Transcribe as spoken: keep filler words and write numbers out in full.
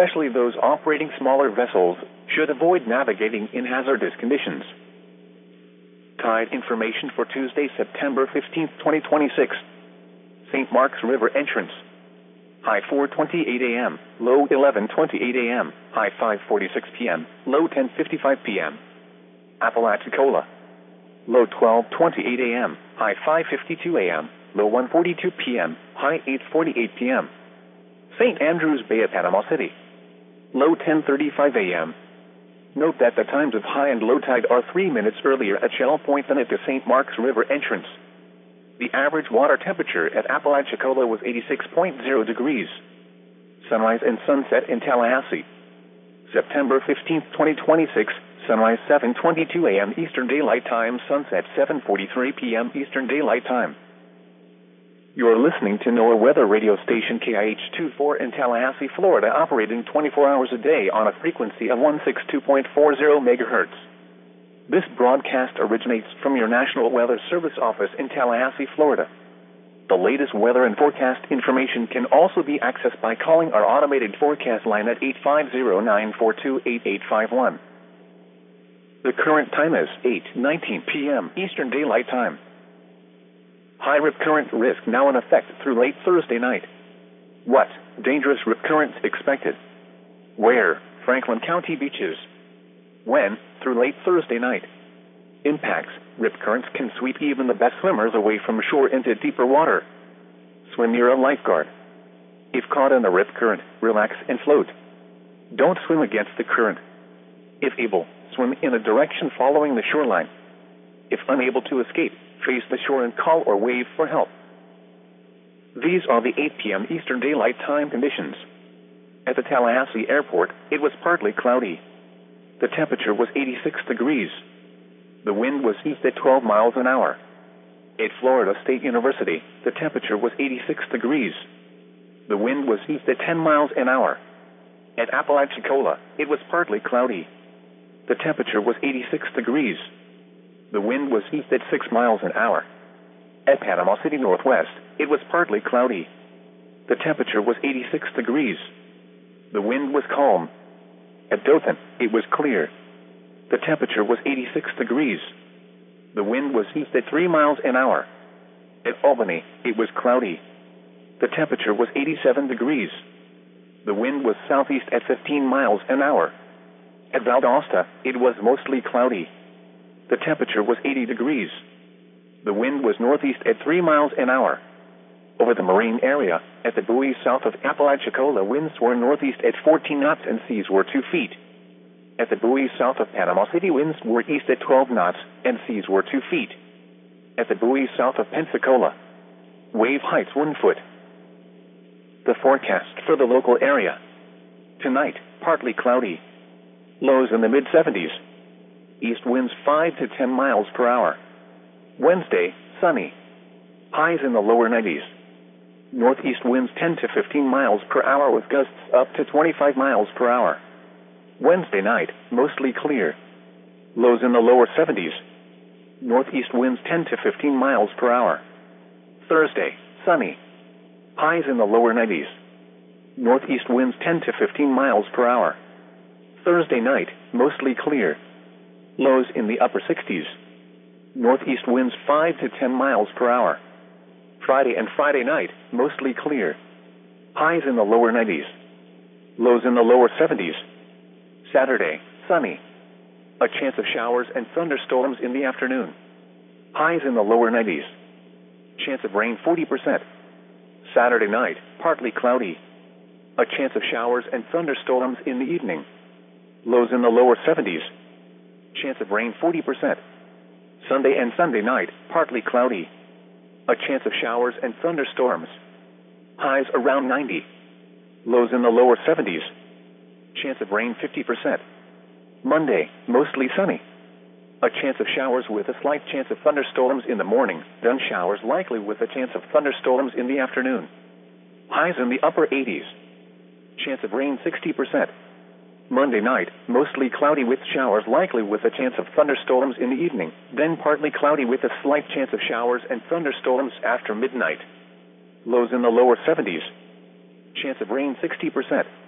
especially those operating smaller vessels, should avoid navigating in hazardous conditions. Tide information for Tuesday, September fifteenth, twenty twenty-six. Saint Mark's River entrance. High four twenty-eight a m, low eleven twenty-eight a m, high five forty-six p m, low ten fifty-five p m Apalachicola. Low twelve twenty-eight a m, high five fifty-two a m, low one forty-two p m, high eight forty-eight p m Saint Andrews Bay at Panama City. Low ten thirty-five a m Note that the times of high and low tide are three minutes earlier at Shell Point than at the Saint Mark's River entrance. The average water temperature at Apalachicola was eighty-six point zero degrees. Sunrise and sunset in Tallahassee. September fifteenth, twenty twenty-six, sunrise seven twenty-two a m Eastern Daylight Time, sunset seven forty-three p m Eastern Daylight Time. You are listening to NOAA weather radio station K I H twenty-four in Tallahassee, Florida, operating twenty-four hours a day on a frequency of one sixty-two point four zero megahertz. This broadcast originates from your National Weather Service office in Tallahassee, Florida. The latest weather and forecast information can also be accessed by calling our automated forecast line at eight five zero, nine four two, eight eight five one. The current time is eight nineteen p m Eastern Daylight Time. High rip current risk now in effect through late Thursday night. What? Dangerous rip currents expected. Where? Franklin County beaches. When? Through late Thursday night. Impacts. Rip currents can sweep even the best swimmers away from shore into deeper water. Swim near a lifeguard. If caught in a rip current, relax and float. Don't swim against the current. If able, swim in a direction following the shoreline. If unable to escape, face the shore and call or wave for help. These are the eight p m Eastern Daylight Time conditions. At the Tallahassee Airport, it was partly cloudy. The temperature was eighty-six degrees. The wind was east at twelve miles an hour. At Florida State University, the temperature was eighty-six degrees. The wind was east at ten miles an hour. At Apalachicola, it was partly cloudy. The temperature was eighty-six degrees. The wind was east at six miles an hour. At Panama City Northwest, it was partly cloudy. The temperature was eighty-six degrees. The wind was calm. At Dothan, it was clear. The temperature was eighty-six degrees. The wind was east at three miles an hour. At Albany, it was cloudy. The temperature was eighty-seven degrees. The wind was southeast at fifteen miles an hour. At Valdosta, it was mostly cloudy. The temperature was eighty degrees. The wind was northeast at three miles an hour. Over the marine area, at the buoys south of Apalachicola, winds were northeast at fourteen knots and seas were two feet. At the buoys south of Panama City, winds were east at twelve knots and seas were two feet. At the buoys south of Pensacola, wave heights one foot. The forecast for the local area. Tonight, partly cloudy. Lows in the mid seventies. East winds five to ten miles per hour. Wednesday, sunny. Highs in the lower nineties. Northeast winds ten to fifteen miles per hour with gusts up to twenty-five miles per hour. Wednesday night, mostly clear. Lows in the lower seventies. Northeast winds ten to fifteen miles per hour. Thursday, sunny. Highs in the lower nineties. Northeast winds ten to fifteen miles per hour. Thursday night, mostly clear. Lows in the upper sixties. Northeast winds five to ten miles per hour. Friday and Friday night, mostly clear. Highs in the lower nineties. Lows in the lower seventies. Saturday, sunny. A chance of showers and thunderstorms in the afternoon. Highs in the lower nineties. Chance of rain forty percent. Saturday night, partly cloudy. A chance of showers and thunderstorms in the evening. Lows in the lower seventies. Chance of rain forty percent. Sunday and Sunday night, partly cloudy. A chance of showers and thunderstorms. Highs around ninety. Lows in the lower seventies. Chance of rain fifty percent. Monday, mostly sunny. A chance of showers with a slight chance of thunderstorms in the morning, then showers likely with a chance of thunderstorms in the afternoon. Highs in the upper eighties. Chance of rain sixty percent. Monday night, mostly cloudy with showers likely with a chance of thunderstorms in the evening, then partly cloudy with a slight chance of showers and thunderstorms after midnight. Lows in the lower seventies. Chance of rain sixty percent.